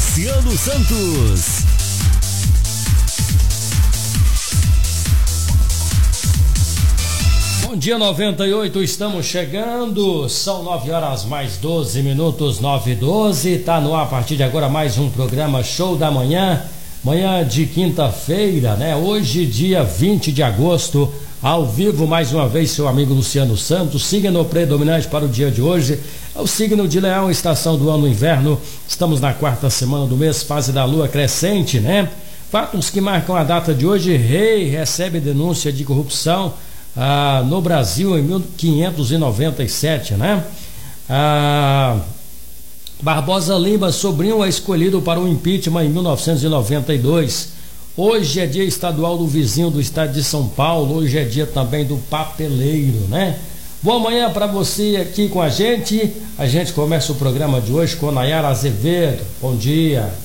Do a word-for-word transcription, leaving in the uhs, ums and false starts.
Luciano Santos. Bom dia noventa e oito, estamos chegando, são nove horas mais doze minutos, nove e doze, tá no ar a partir de agora mais um programa Show da Manhã, manhã de quinta-feira, né? Hoje, dia vinte de agosto, ao vivo mais uma vez seu amigo Luciano Santos. Signo predominante para o dia de hoje é o signo de Leão, estação do ano inverno, estamos na quarta semana do mês, fase da lua crescente, né? Fatos que marcam a data de hoje: rei recebe denúncia de corrupção Ah, no Brasil em mil quinhentos e noventa e sete, né? Ah, Barbosa Lima, sobrinho, é escolhido para o impeachment em mil novecentos e noventa e dois. Hoje é dia estadual do vizinho do estado de São Paulo. Hoje é dia também do papeleiro, né? Boa manhã para você aqui com a gente. A gente começa o programa de hoje com Nayara Azevedo. Bom dia.